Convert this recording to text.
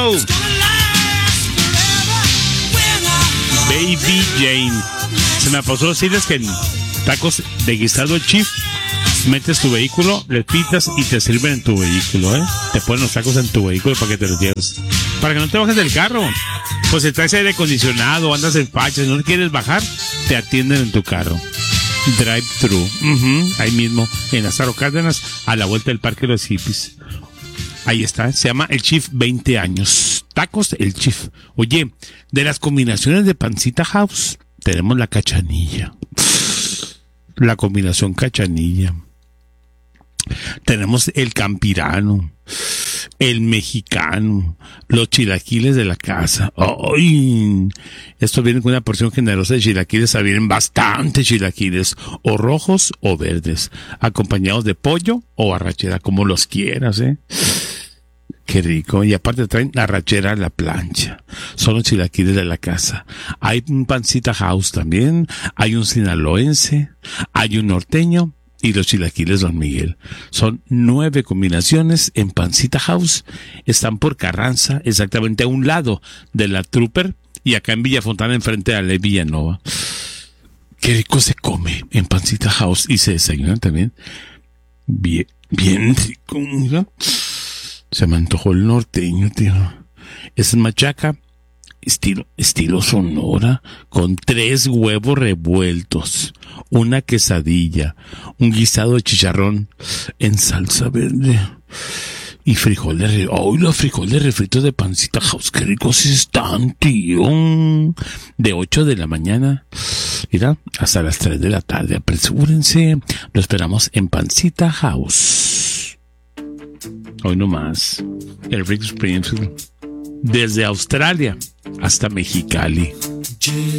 Show. Baby Jane. Se me pasó decirles que en tacos de guisado el Chief metes tu vehículo, le pitas y te sirven en tu vehículo, ¿eh? Te ponen los tacos en tu vehículo para que te los lleves. Para que no te bajes del carro. Pues si traes aire acondicionado, andas en fachas, no quieres bajar, te atienden en tu carro. Drive-thru. Ahí mismo, en Lázaro Cárdenas, a la vuelta del Parque de los Hippies. Ahí está, se llama el Chief 20 años. Tacos el Chief. Oye, de las combinaciones de Pancita House, tenemos la cachanilla. La combinación cachanilla. Tenemos el campirano, el mexicano, los chilaquiles de la casa. ¡Ay! Estos vienen con una porción generosa de chilaquiles. Vienen bastantes chilaquiles, o rojos o verdes, acompañados de pollo o arrachera, como los quieras, ¿eh? Qué rico. Y aparte traen la arrachera a la plancha. Son los chilaquiles de la casa. Hay un Pancita House también. Hay un sinaloense. Hay un norteño. Y los chilaquiles Don Miguel. Son 9 combinaciones en Pancita House. Están por Carranza, exactamente a un lado de la Trooper. Y acá en Villafontana, enfrente a la Villanova. Qué rico se come en Pancita House. Y se desayuna también. Bien rico. Mira. Se me antojó el norteño, tío. Es machaca, estilo Sonora, con 3 huevos revueltos, una quesadilla, un guisado de chicharrón en salsa verde y frijoles. ¡Ay, los frijoles refritos de Pancita House! ¡Qué ricos están, tío! De 8 de la mañana, mira, hasta las 3 de la tarde. Apresúrense, lo esperamos en Pancita House. Hoy nomás, el Rick Springfield, desde Australia hasta Mexicali.